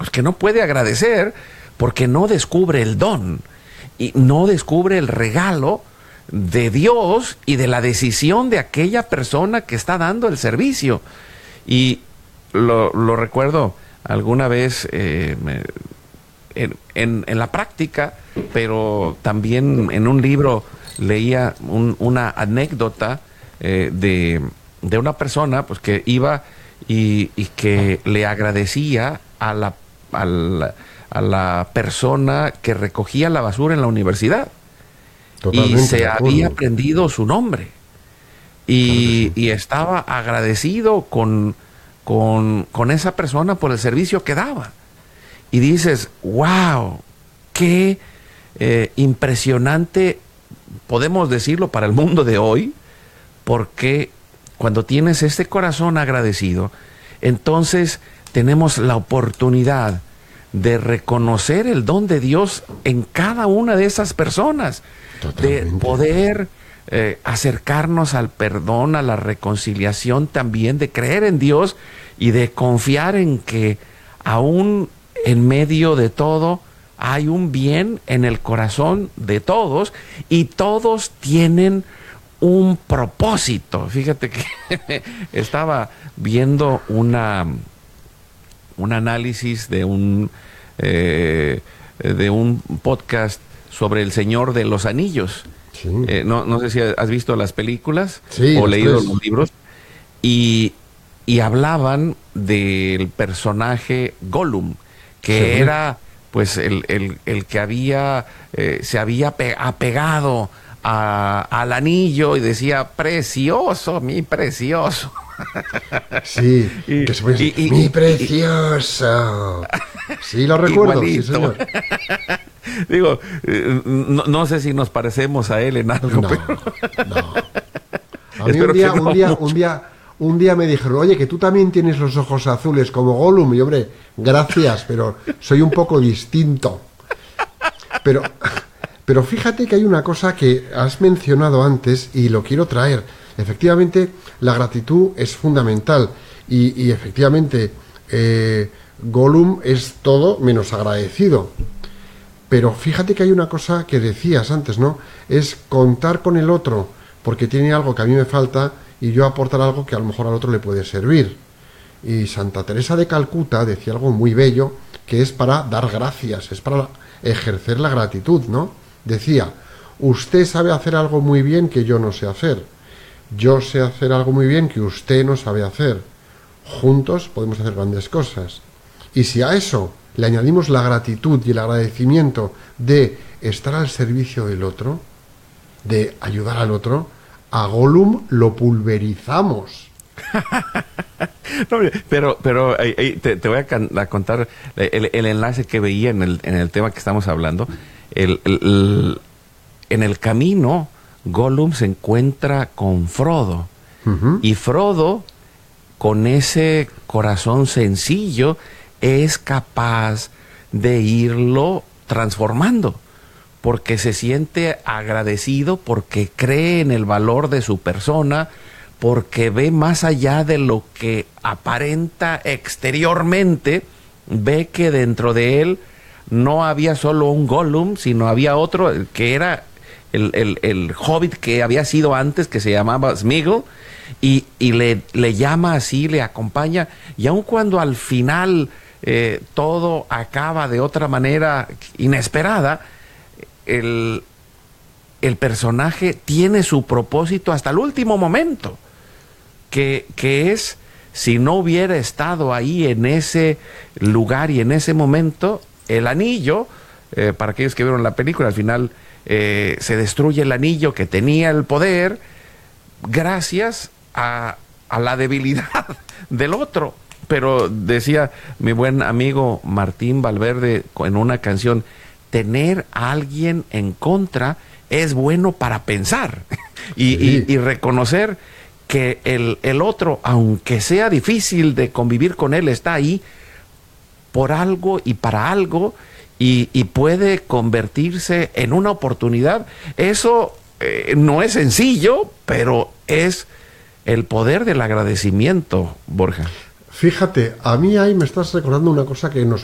pues que no puede agradecer porque no descubre el don y no descubre el regalo de Dios y de la decisión de aquella persona que está dando el servicio. Y lo recuerdo alguna vez en la práctica, pero también en un libro leía una anécdota de una persona pues que iba y que le agradecía a la persona que recogía la basura en la universidad. Totalmente, Y se había aprendido su nombre. Y, claro, y estaba agradecido con esa persona por el servicio que daba. Y dices, wow, qué impresionante, podemos decirlo para el mundo de hoy, porque cuando tienes este corazón agradecido, entonces tenemos la oportunidad de reconocer el don de Dios en cada una de esas personas, totalmente. de poder acercarnos al perdón, a la reconciliación también, de creer en Dios y de confiar en que aún en medio de todo hay un bien en el corazón de todos y todos tienen un propósito. Fíjate que estaba viendo un análisis de un podcast sobre El Señor de los Anillos. Sí. No sé si has visto las películas Sí, o leído tres. los libros. Y hablaban del personaje Gollum, que Sí. era pues el que había se había apegado al anillo y decía, precioso, mi precioso. Sí, que se puede decir, mi precioso. Sí, lo recuerdo, sí, Igualito. señor. Digo, no sé si nos parecemos a él en algo, No, pero no. A mí espero que no un día me dijeron, oye, que tú también tienes los ojos azules como Gollum. Y hombre, gracias, pero soy un poco distinto. Pero fíjate que hay una cosa que has mencionado antes y lo quiero traer. Efectivamente, la gratitud es fundamental. Y efectivamente, Gollum es todo menos agradecido. Pero fíjate que hay una cosa que decías antes, ¿no? Es contar con el otro, porque tiene algo que a mí me falta y yo aportar algo que a lo mejor al otro le puede servir. Y Santa Teresa de Calcuta decía algo muy bello, que es para dar gracias, es para ejercer la gratitud, ¿no? Decía, usted sabe hacer algo muy bien que yo no sé hacer. Yo sé hacer algo muy bien que usted no sabe hacer. Juntos podemos hacer grandes cosas. Y si a eso le añadimos la gratitud y el agradecimiento de estar al servicio del otro, de ayudar al otro, a Gollum lo pulverizamos. No, pero te voy a contar el enlace que veía en el tema que estamos hablando. En el camino, Gollum se encuentra con Frodo. Uh-huh. Y Frodo, con ese corazón sencillo, es capaz de irlo transformando, porque se siente agradecido, porque cree en el valor de su persona, porque ve más allá de lo que aparenta exteriormente, ve que dentro de él no había solo un Gollum, sino había otro que era el hobbit que había sido antes, que se llamaba Sméagol, y le llama así, le acompaña, y aun cuando al final todo acaba de otra manera inesperada, el personaje tiene su propósito hasta el último momento, que es, si no hubiera estado ahí en ese lugar y en ese momento, el anillo, para aquellos que vieron la película, al final se destruye el anillo que tenía el poder gracias a la debilidad del otro. Pero decía mi buen amigo Martín Valverde en una canción, tener a alguien en contra es bueno para pensar y reconocer que el otro, aunque sea difícil de convivir con él, está ahí por algo y para algo y puede convertirse en una oportunidad. Eso no es sencillo, pero es el poder del agradecimiento, Borja. Fíjate, a mí ahí me estás recordando una cosa que nos